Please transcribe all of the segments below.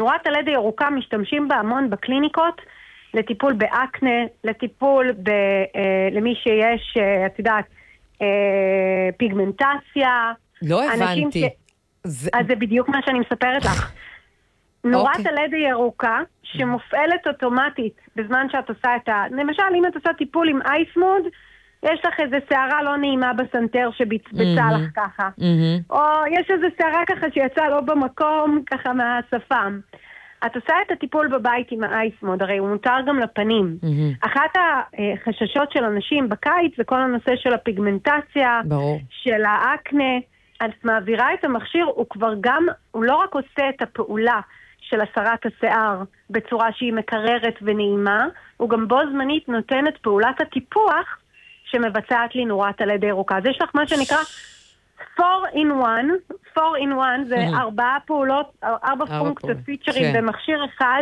נורת הלד הירוקה משתמשים בה המון בקליניקות, לטיפול באקנה, לטיפול למי שיש, את יודעת, פיגמנטציה. לא הבנתי. אז זה בדיוק מה שאני מספרת לך. נורת הלד הירוקה, שמופעלת אוטומטית בזמן שאת עושה למשל, אם את עושה טיפול עם אייסמוד, יש לך איזו שערה לא נעימה בסנטר שבצבצה לך ככה. או יש איזו שערה ככה שיצאה לא במקום, ככה מהשפם. את עושה את הטיפול בבית עם האייסמוד, הרי הוא מותר גם לפנים. אחת החששות של אנשים בקיץ זה כל הנושא של הפיגמנטציה, של האקנה. את מעבירה את המכשיר, הוא לא רק עושה את הפעולה של הסרת השיער בצורה שהיא מקררת ונעימה, הוא גם בו זמנית נותן את פעולת הטיפוח שמבצעת לי נורת הלד הירוקה. אז יש לך מה שנקרא 4 in 1, זה 4 פעולות, 4 פונקציות פיצ'רים במכשיר אחד,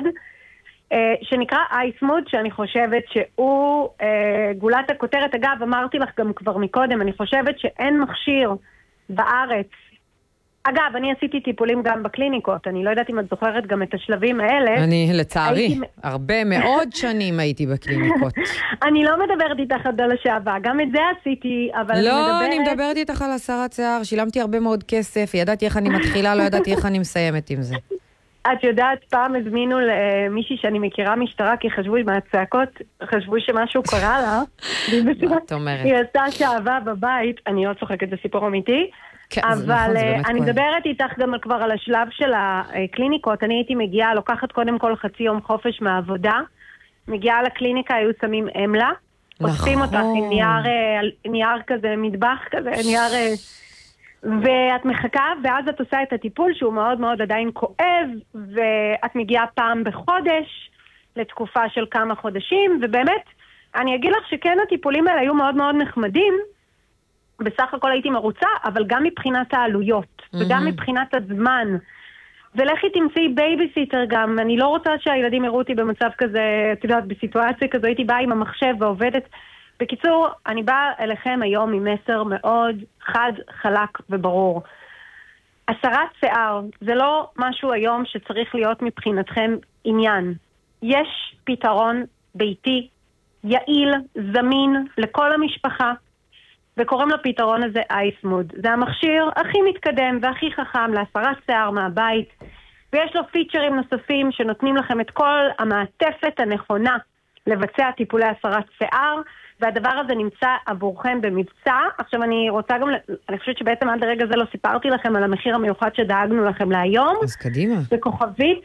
שנקרא אייסמוד, שאני חושבת שהוא גולת הכותרת. אגב, אמרתי לך גם כבר מקודם, אני חושבת שאין מכשיר בארץ. אגב, אני עשיתי טיפולים גם בקליניקות, אני לא יודעת אם את זוכרת גם את השלבים האלה. אני לצערי, הרבה מאוד שנים הייתי בקליניקות. אני לא מדברת איתך על לשעבר, גם את זה עשיתי, אבל לא, אני מדברת איתך על הסרת שיער, שילמתי הרבה מאוד כסף, ידעתי איך אני מתחילה, לא ידעתי איך אני מסיימת עם זה. את יודעת, פעם הזמינו למישהי שאני מכירה משטרה, כי חשבו מהצעקות, חשבו שמשהו קרה לה. מה את אומרת? היא עשתה שעבה בבית, אני לא צוחקת, זה סיפור אמיתי, אבל אני מדברת איתך גם כבר על השלב של הקליניקות. אני הייתי מגיעה, לוקחת קודם כל חצי יום חופש מהעבודה, מגיעה לקליניקה, היו שמים אמלה, עושים אותך עם נייר כזה, מטבח כזה, נייר... ואת מחכה, ואז את עושה את הטיפול שהוא מאוד מאוד עדיין כואב, ואת מגיעה פעם בחודש, לתקופה של כמה חודשים, ובאמת, אני אגיד לך שכן הטיפולים האלה היו מאוד מאוד נחמדים, בסך הכל הייתי מרוצה, אבל גם מבחינת העלויות, וגם מבחינת הזמן, ולכי תמצאי בייביסיטר גם, אני לא רוצה שהילדים יראו אותי במצב כזה, את יודעת, בסיטואציה כזו, הייתי באה עם המחשב ועובדת. בקיצור, אני באה אליכם היום עם מסר מאוד חד, חלק וברור. הסרת שיער זה לא משהו היום שצריך להיות מבחינתכם עניין. יש פתרון ביתי, יעיל, זמין לכל המשפחה, וקוראים לפתרון הזה אייסמוד. זה המכשיר הכי מתקדם והכי חכם להסרת שיער מהבית, ויש לו פיצ'רים נוספים שנותנים לכם את כל המעטפת הנכונה לבצע טיפולי הסרת שיער, והדבר הזה נמצא עבורכם במבצע. עכשיו אני רוצה גם, אני חושבת שבעצם עד הרגע זה לא סיפרתי לכם על המחיר המיוחד שדאגנו לכם להיום. אז קדימה. זה כוכבית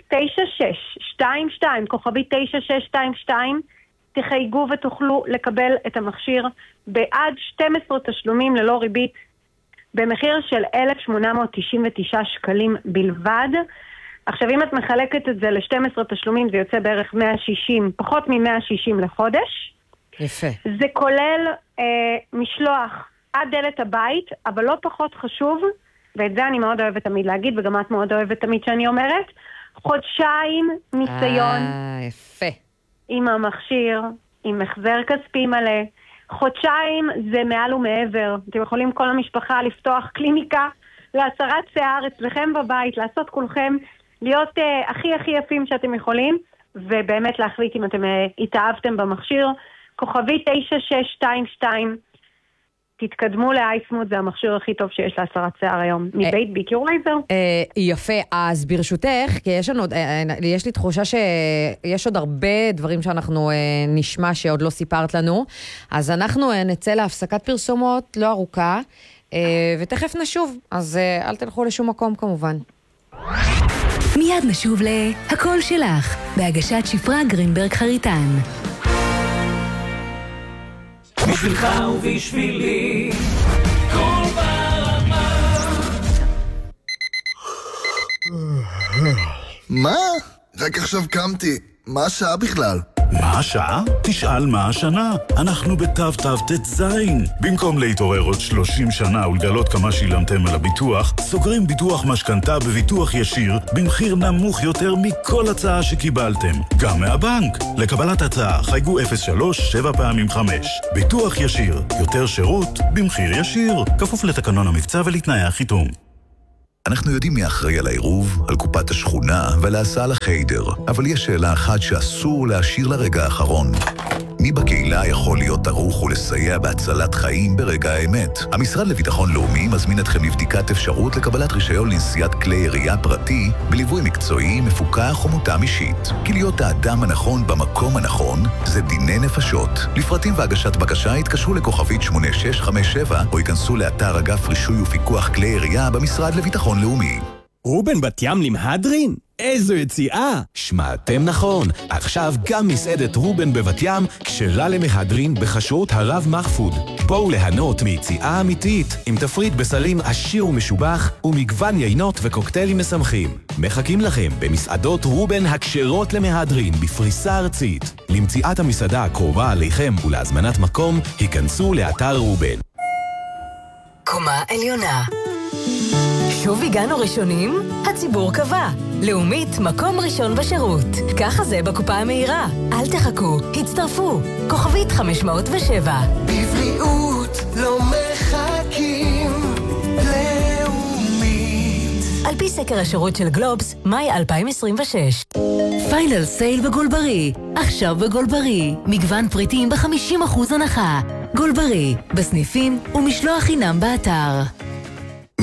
9622, כוכבית 9622, תחייגו ותוכלו לקבל את המכשיר בעד 12 תשלומים ללא ריבית, במחיר של 1,899 שקלים בלבד. עכשיו אם את מחלקת את זה ל-12 תשלומים, זה יוצא בערך 160, פחות מ-160 לחודש. יפה. זה כולל משלוח עד דלת הבית, אבל לא פחות חשוב, ואת זה אני מאוד אוהבת תמיד להגיד, וגם את מאוד אוהבת תמיד שאני אומרת, חודשיים ניסיון. יפה. עם המכשיר, עם מחזר כספי מלא. חודשיים זה מעל ומעבר. אתם יכולים כל המשפחה לפתוח קליניקה להסרת שיער אצלכם בבית, לעשות כולכם, להיות הכי הכי יפים שאתם יכולים, ובאמת להחליט אם אתם התאהבתם במכשיר. כוכבי 9622, תתקדמו לאייסמוד, זה המכשיר הכי טוב שיש להסרת שיער היום, מבית ביקיורייזר. יפה, אז ברשותך, כי יש לי תחושה שיש עוד הרבה דברים שאנחנו נשמע שעוד לא סיפרת לנו, אז אנחנו נצא להפסקת פרסומות לא ארוכה, ותכף נשוב, אז אל תלכו לשום מקום כמובן. מיד נשוב להכל שלך, בהגשת שפרה גרינברג חריטן. בשבילך ובשבילי כל ברמה. מה? רק עכשיו קמתי. מה השעה בכלל? מה השעה? תשאל מה השנה. אנחנו בתו זין. במקום להתעורר עוד 30 שנה ולגלות כמה שילמתם על הביטוח, סוגרים ביטוח משכנתה בביטוח ישיר במחיר נמוך יותר מכל הצעה שקיבלתם. גם מהבנק. לקבלת הצעה חייגו 03 7 פעמים 5. ביטוח ישיר. יותר שירות במחיר ישיר. כפוף לתקנון המבצע ולתנאי החיתום. אנחנו יודעים מי אחראי על העירוב, על קופת השכונה ועל ההסעה לחיידר, אבל יש שאלה אחת שאסור להשאיר לרגע האחרון. מי בקהילה יכול להיות ערוך ולסייע בהצלת חיים ברגע האמת? המשרד לביטחון לאומי מזמין אתכם לבדיקת אפשרות לקבלת רישיון לנסיעת כלי ירייה פרטי בליווי מקצועי, מפוקח ומותאם אישית. כי להיות האדם הנכון במקום הנכון זה דיני נפשות. לפרטים והגשת בקשה התקשרו לכוכבית 8657 או ייכנסו לאתר אגף רישוי ופיקוח כלי ירייה במשרד לביטחון לאומי. רובן בת ים למהדרין? איזו יציאה! שמעתם נכון, עכשיו גם מסעדת רובן בבת ים כשרה למהדרין בחשרות הרב מחפוד. בואו ליהנות מיציאה אמיתית עם תפריט בשרים עשיר ומשובח ומגוון יינות וקוקטיילים משמחים. מחכים לכם במסעדות רובן הכשרות למהדרין בפריסה ארצית. למציאת המסעדה הקרובה עליכם ולהזמנת מקום, היכנסו לאתר רובן. קומה עליונה. שוב הגענו ראשונים? הציבור קבע. לאומית, מקום ראשון בשירות. ככה זה בקופה המהירה. אל תחכו, הצטרפו. כוכבית 507. בבריאות לא מחכים. לאומית. על פי סקר השירות של גלובס, מאי 2026. פיינל סייל בגולברי. עכשיו בגולברי. מגוון פריטים ב-50% הנחה. גולברי, בסניפים ומשלוח חינם באתר.